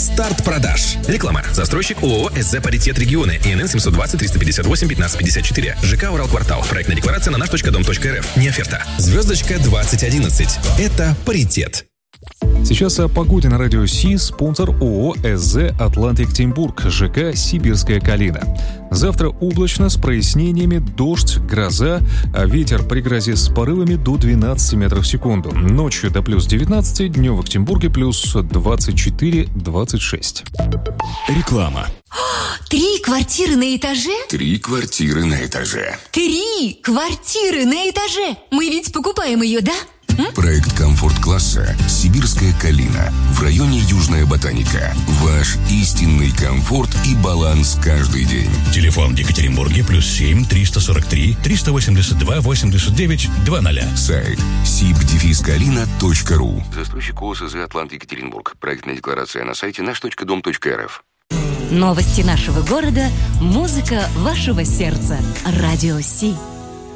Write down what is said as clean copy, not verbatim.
Старт продаж. Реклама. Застройщик ООО СЗ «Паритет Регионы». ИНН 720-358-1554. ЖК «Уралквартал». Проектная декларация на наш.дом.рф. Не оферта. Звездочка 2011. Это «Паритет». Сейчас о погоде на радио Си. Спонсор ООО СЗ «Атлантик Тимбург», ЖК «Сибирская Калина». Завтра облачно, с прояснениями, дождь, гроза, а ветер при грозе с порывами до 12 метров в секунду. Ночью до плюс 19, днем в Оренбурге плюс 24-26. Реклама. 3 квартиры на этаже? 3 квартиры на этаже. 3 квартиры на этаже! Мы ведь покупаем ее, да? Проект комфорт-класса «Сибирская Калина» в районе Южная Ботаника. Ваш истинный комфорт и баланс каждый день. Телефон в Екатеринбурге +7 343 382 89 00. Сайт sib-kalina.ru. Застройщик ОСЗ «Атлант Екатеринбург». Проектная декларация на сайте наш.дом.рф. Новости нашего города, музыка вашего сердца. Радио Си.